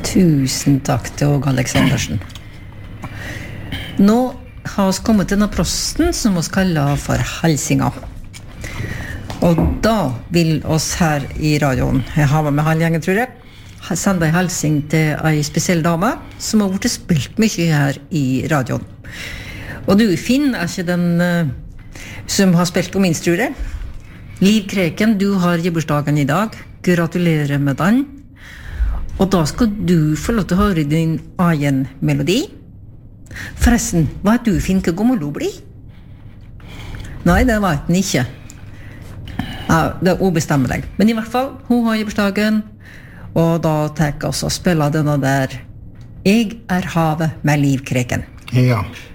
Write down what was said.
Tusen takk til Åge Aleksandersen. Nå har vi kommet til denne prosten som vi kaller for halsinga. Og da vil oss her i radioen, jeg har med halvgjengen, tror jeg, sende en halsing til en spesiell dame som har vært spilt mye her i radioen. Og du, Finn, ikke den som har spilt på minst, tror jeg. Liv Kreken, du har gebursdagen i dag. Gratulerer med den. Og da skal du få lov til å høre din egen melodi. Forresten, hva er du, Finn, hva gammel du blir? Nei, det vet den ikke. Ja, det er ubestemmelig. Men i hvert fall, hun har gebursdagen, og da tenker vi oss å spille denne der «Jeg er havet» med Liv Kreken. Ja.